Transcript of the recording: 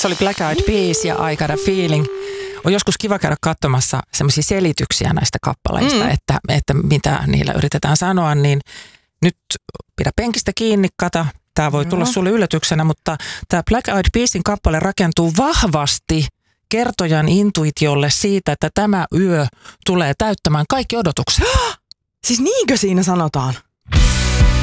Se oli Black Eyed Peas ja I Got a Feeling. On joskus kiva käydä katsomassa semmoisia selityksiä näistä kappaleista, että mitä niillä yritetään sanoa, niin nyt pidä penkistä kiinni, kata. Tämä voi tulla sulle yllätyksenä, mutta tämä Black Eyed Peasin kappale rakentuu vahvasti kertojan intuitiolle siitä, että tämä yö tulee täyttämään kaikki odotukset. Siis niinkö siinä sanotaan?